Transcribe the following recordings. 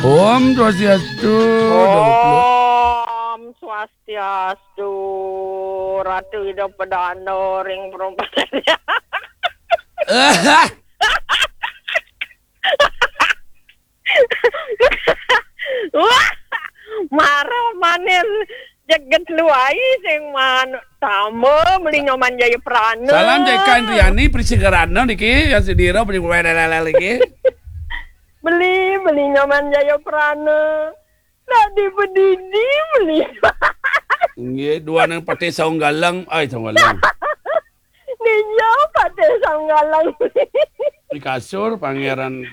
Om Swastiastu. Om Swastiastu. Ratu Hidup Pedano ring perumpamannya. Wah, marah manen jagat luai sing man tamu beli nyoman jaya prana. Salam Jekan Riani Prisigarana niki ya sedira beli lagi. Beli nyoman jaya prana. Tadi bedidi beli. Nggih, dua nang pati saung galang, saung galang. Ninyo pati sanggalang. Di kasur pangeran.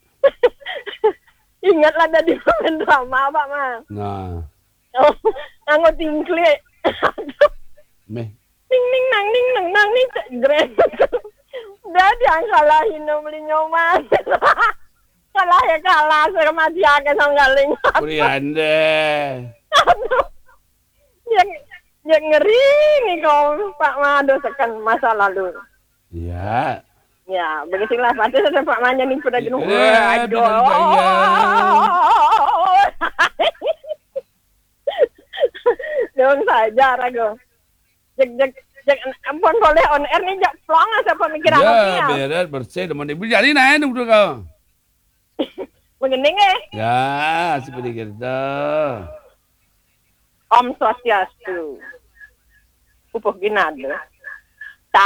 Ingatlah tadi main drama Pak Mas. Nah, Oh, anggo tingkli. meh. Ning ning nang ning nang nang ning jret. Udah diangkalahin beli nyoman. Kalah ya kalah sama dia ke sanggaling. Kuriande. Aduh. Yang ngeri nih kau Pak Mado sekan masa lalu. Ya. Ya, begitulah pasti saya Pak Manya nih pada jenuh. Aduh. Dong saja rago. Jek ampun boleh on air nih jak plong asa pemikiran aku Ya, beres bersih demen ibu jadi nah udah kau. Mengening Ya, seperti gitu. Om Swastiastu. Pupuh ginado.